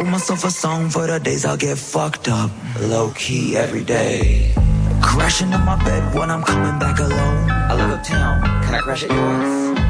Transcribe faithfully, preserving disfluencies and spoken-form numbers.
wrote myself a song for the days I'll get fucked up, low-key every day. Crashing in my bed when I'm coming back alone. I live uptown, can I crash at yours?